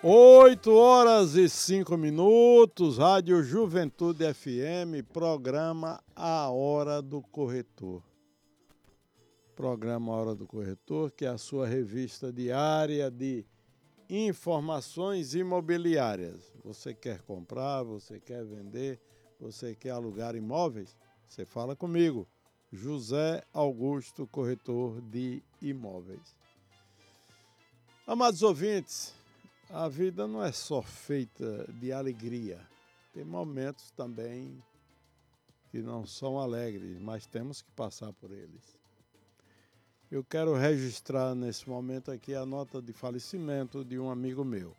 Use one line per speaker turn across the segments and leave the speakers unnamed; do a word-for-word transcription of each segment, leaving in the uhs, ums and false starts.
Oito horas e cinco minutos, Rádio Juventude F M, programa A Hora do Corretor. Programa A Hora do Corretor, que é a sua revista diária de informações imobiliárias. Você quer comprar, você quer vender, você quer alugar imóveis? Você fala comigo, José Augusto, corretor de imóveis. Amados ouvintes, a vida não é só feita de alegria. Tem momentos também que não são alegres, mas temos que passar por eles. Eu quero registrar nesse momento aqui a nota de falecimento de um amigo meu.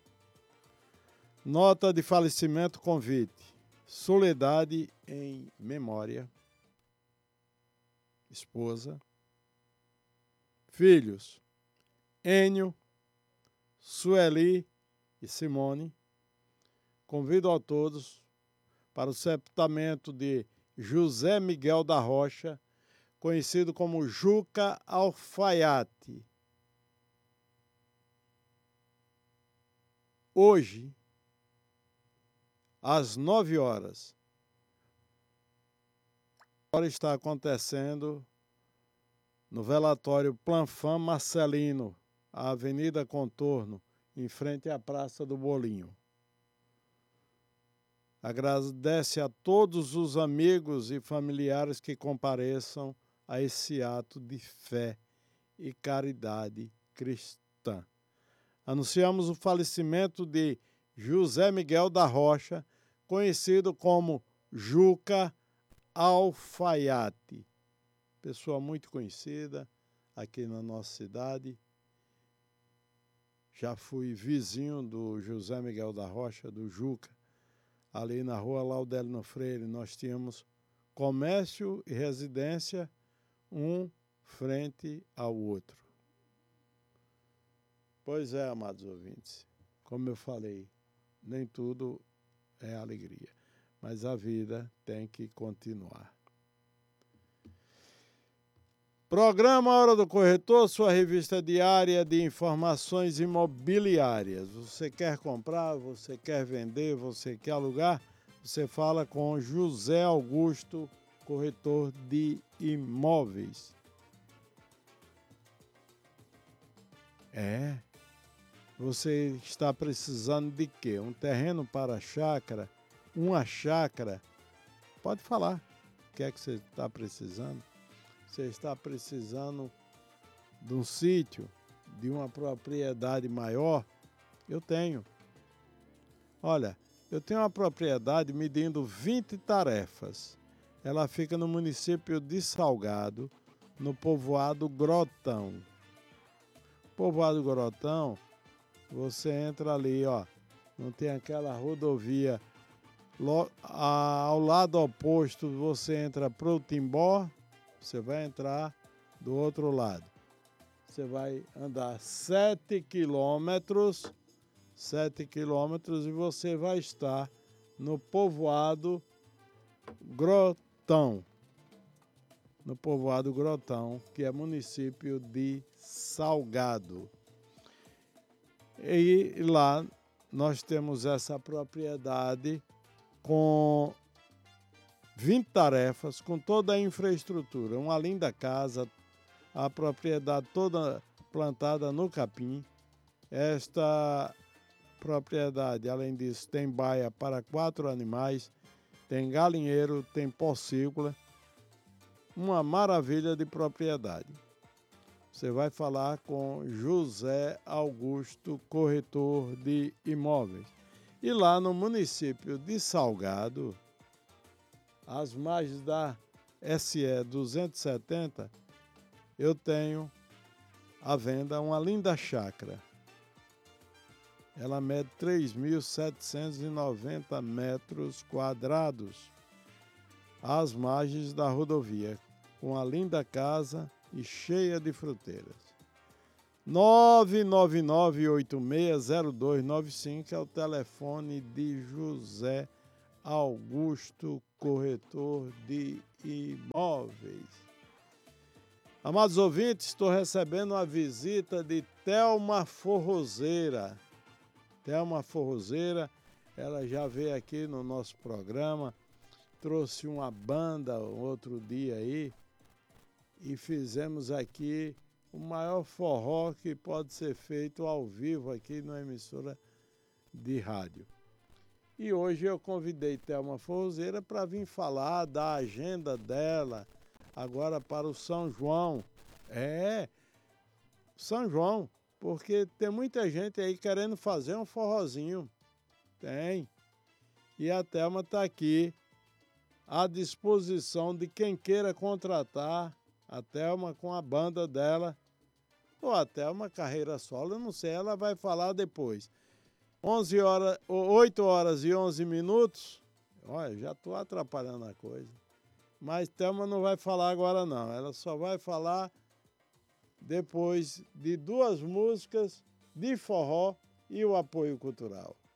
Nota de falecimento convite. Soledade em memória. Esposa. Filhos. Enio, Sueli e Simone. Convido a todos para o sepultamento de José Miguel da Rocha, conhecido como Juca Alfaiate. Hoje, às nove horas, agora está acontecendo no velatório Planfam Marcelino, a Avenida Contorno, em frente à Praça do Bolinho. Agradece a todos os amigos e familiares que compareçam a esse ato de fé e caridade cristã. Anunciamos o falecimento de José Miguel da Rocha, conhecido como Juca Alfaiate. Pessoa muito conhecida aqui na nossa cidade. Já fui vizinho do José Miguel da Rocha, do Juca. Ali na rua Laudelino Freire, nós tínhamos comércio e residência, um frente ao outro. Pois é, amados ouvintes, como eu falei, nem tudo é alegria, mas a vida tem que continuar. Programa Hora do Corretor, sua revista diária de informações imobiliárias. Você quer comprar, você quer vender, você quer alugar? Você fala com José Augusto, corretor de imóveis. É. Você está precisando de quê? Um terreno para chácara? Uma chácara? Pode falar. O que é que você está precisando? Você está precisando de um sítio, de uma propriedade maior? Eu tenho. Olha, eu tenho uma propriedade medindo vinte tarefas. Ela fica no município de Salgado, no povoado Grotão. Povoado Grotão, você entra ali, ó, não tem aquela rodovia. Ao lado oposto, você entra para o Timbó. Você vai entrar do outro lado. Você vai andar sete quilômetros, sete quilômetros e você vai estar no povoado Grotão. No povoado Grotão, que é município de Salgado. E lá nós temos essa propriedade com vinte tarefas, com toda a infraestrutura, uma linda casa, a propriedade toda plantada no capim. Esta propriedade, além disso, tem baia para quatro animais, tem galinheiro, tem porcícola, uma maravilha de propriedade. Você vai falar com José Augusto, corretor de imóveis. E lá no município de Salgado, às margens da S E duzentos e setenta, eu tenho à venda uma linda chácara. Ela mede três mil setecentos e noventa metros quadrados, às margens da rodovia, com uma linda casa e cheia de fruteiras. nove nove nove oito seis zero dois nove cinco é o telefone de José Augusto, corretor de imóveis. Amados ouvintes, estou recebendo a visita de Thelma Forrozeira. Thelma Forrozeira, ela já veio aqui no nosso programa, trouxe uma banda outro dia aí e fizemos aqui o maior forró que pode ser feito ao vivo aqui numa emissora de rádio. E hoje eu convidei Thelma Forrozeira para vir falar da agenda dela agora para o São João. É, São João, porque tem muita gente aí querendo fazer um forrozinho. Tem. E a Thelma está aqui à disposição de quem queira contratar a Thelma com a banda dela, ou até uma carreira solo, eu não sei, ela vai falar depois. onze horas, oito horas e onze minutos, olha, já estou atrapalhando a coisa. Mas Thelma não vai falar agora não, ela só vai falar depois de duas músicas de forró e o apoio cultural.